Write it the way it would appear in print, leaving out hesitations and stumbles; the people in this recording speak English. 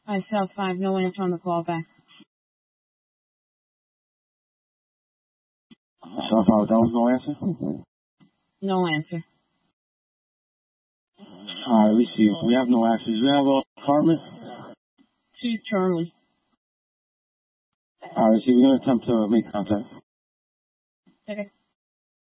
I South 5, no answer on the call back. South 5, that was no answer? No answer. Alright, let me see. We have no answers. Do we have an apartment? 2 Charlie. Alright, see, we're going to attempt to make contact. Okay.